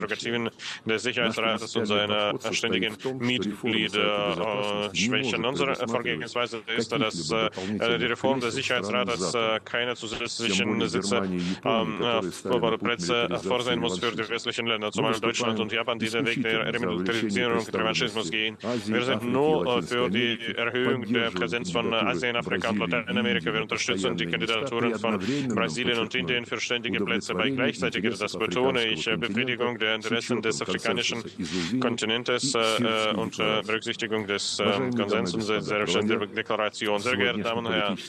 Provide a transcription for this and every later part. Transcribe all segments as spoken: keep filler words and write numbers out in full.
Prärogativen des Sicherheitsrates und seiner ständigen Mitglieder äh, schwächen. Unsere Vorgehensweise ist, dass äh, die Reform des Sicherheitsrates äh, keine zusätzlichen Sitze, äh, Plätze vorsehen muss für die westlichen Länder, zumal Deutschland und Japan, die den Weg der Remilitarisierung und Revanchismus gehen. Wir sind nur äh, für die Erhöhung der Präsenz von Asien, Afrika und Lateinamerika. Wir unterstützen die Kandidaturen von Brasilien und Indien für ständige Plätze bei. Gleichzeitig, das betone ich, Befriedigung der Interessen des afrikanischen Kontinentes äh, und äh, Berücksichtigung des äh, Konsensus der Deklaration. Sehr geehrte Damen und Herren,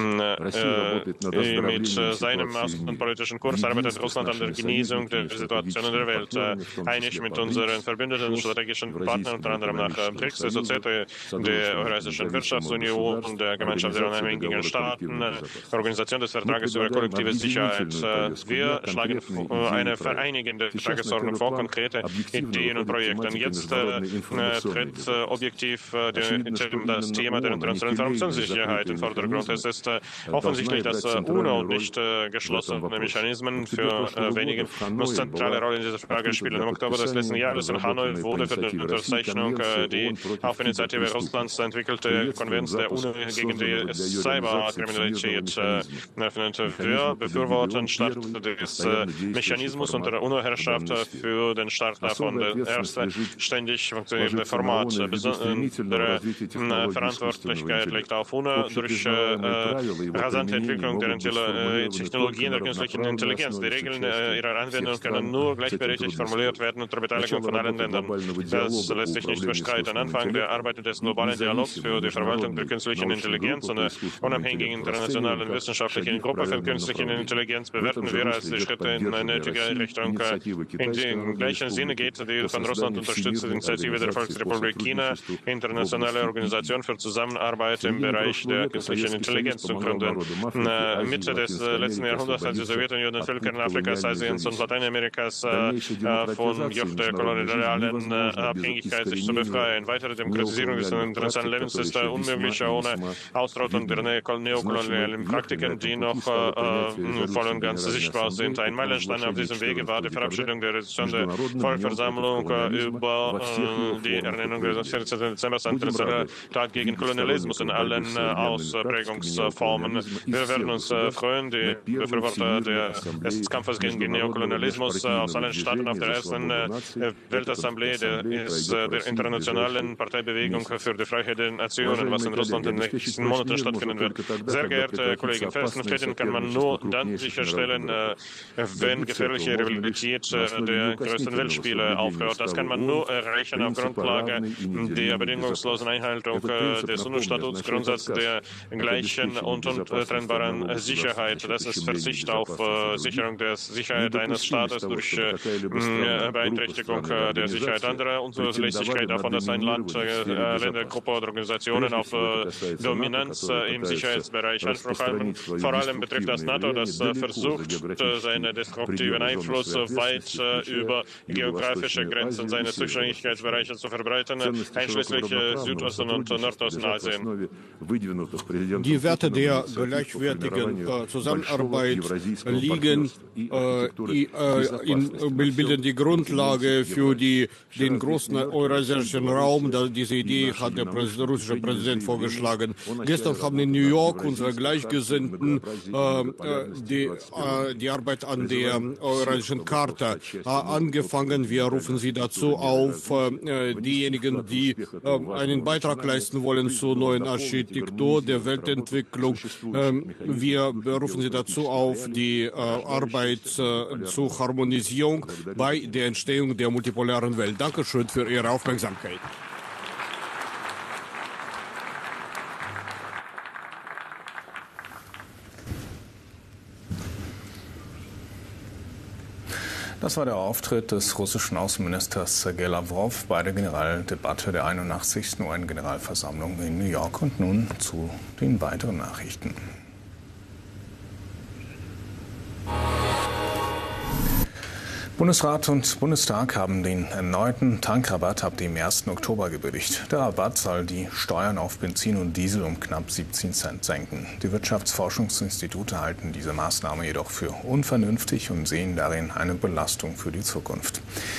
äh, mit äh, seinem außenpolitischen Kurs arbeitet Russland an der Genesung der Situation in der Welt. Äh, einig mit unseren verbündeten strategischen Partnern, unter anderem nach äh, B R I C S, Soziete, der Eurasischen Wirtschaftsunion und der Gemeinschaft der unabhängigen Staaten, äh, Organisation des Vertrages über kollektive Sicherheit. Äh, wir schlagen eine vereinigende Tagesordnung vor, konkrete Ideen und Projekte. Jetzt äh, tritt äh, objektiv äh, der, das Thema der internationalen Informationssicherheit in den Vordergrund. Es ist äh, offensichtlich, dass äh, UNO und nicht äh, geschlossene Mechanismen für äh, wenige muss zentrale Rolle in dieser Frage spielen. Im Oktober des letzten Jahres in Hanoi wurde für die Unterzeichnung äh, die auf Initiative Russlands entwickelte Konvention der UNO gegen die Cyberkriminalität äh, eröffnet. Wir befürworten Start des äh, Mechanismus unter der UNO-Herrschaft für den Start von der ersten ständig funktionierende Format. Besondere Verantwortlichkeit liegt auf UNO durch äh, rasante Entwicklung der äh, Technologien der künstlichen Intelligenz. Die Regeln äh, ihrer Anwendung können nur gleichberechtigt formuliert werden unter Beteiligung von allen Ländern. Das lässt sich nicht bestreiten. Anfang der Arbeit des globalen Dialogs für die Verwaltung der künstlichen Intelligenz und der unabhängigen internationalen wissenschaftlichen Gruppe für künstliche Intelligenz bewerten wir als die Schritte in eine nötige Richtung. In dem gleichen Sinne geht die von Russland unterstützte Initiative der Volksrepublik China, internationale Organisation für Zusammenarbeit im Bereich der künstlichen Intelligenz zu gründen. Mitte des letzten Jahrhunderts hat die Sowjetunion Völker in Afrikas, Asiens und Lateinamerikas von Joch der kolonialen Abhängigkeit sich zu befreien. Weitere Demokratisierung des internationalen Lebens ist unmöglich ohne Ausrottung der neokolonialen Praktiken, die noch äh, voll und ganz sichtbar sind. Ein Meilenstein auf diesem Wege war die Verabschiedung der Resolution der Vollversammlung äh, über äh, die Ernennung des vierzehnten Dezember als internationaler Tag gegen Kolonialismus in allen äh, Ausprägungsformen. Wir werden uns äh, freuen, die Befürworter der, des Kampfes gegen den Neokolonialismus äh, aus allen Staaten auf der ersten äh, Weltassemblée der, ist, äh, der internationalen Parteibewegung für die Freiheit der Nationen, was in Russland in den nächsten Monaten stattfinden wird. Sehr geehrte Kollegen, Frieden kann man nur dann sicherstellen, äh, wenn gefährliche Rivalität äh, der größten Weltspiele aufhört. Das kann man nur erreichen auf Grundlage der bedingungslosen Einhaltung äh, des UNO-Statuts, Grundsatz der gleichen und untrennbaren Sicherheit. Das ist Verzicht auf äh, Sicherung der Sicherheit eines Staates durch äh, Beeinträchtigung äh, der Sicherheit anderer, Unzulässigkeit davon, dass ein Land, äh, Ländergruppe oder Organisationen auf äh, Dominanz äh, im Sicherheitsbereich Anspruch haben. Vor allem betrifft das NATO, das äh, versucht, äh, seinen destruktiven Einfluss äh, weit äh, über geografische Grenzen seiner Zuständigkeitsbereiche zu verbreiten, einschließlich äh, Südosten und Nordostasien. Die Werte der gleichwertigen äh, Zusammenarbeit liegen, äh, in, bilden die Grundlage für die, den großen eurasischen Raum. Da, diese Idee hat der Präsident, russische Präsident vorgeschlagen. Gestern haben in New York unsere Gleichgesinnten äh, die, äh, die Arbeit an der Eurasischen Charta äh, angefangen. Wir rufen Sie dazu auf, äh, diejenigen, die äh, einen Beitrag leisten wollen zur neuen Architektur der Weltentwicklung. Äh, wir rufen Sie dazu auf, die äh, Arbeit äh, zur Harmonisierung bei der Entstehung der multipolaren Welt. Dankeschön für Ihre Aufmerksamkeit. Das war der Auftritt des russischen Außenministers Sergei Lawrow bei der Generaldebatte der einundachtzigsten U N-Generalversammlung in New York. Und nun zu den weiteren Nachrichten. Bundesrat und Bundestag haben den erneuten Tankrabatt ab dem ersten Oktober gebilligt. Der Rabatt soll die Steuern auf Benzin und Diesel um knapp siebzehn Cent senken. Die Wirtschaftsforschungsinstitute halten diese Maßnahme jedoch für unvernünftig und sehen darin eine Belastung für die Zukunft.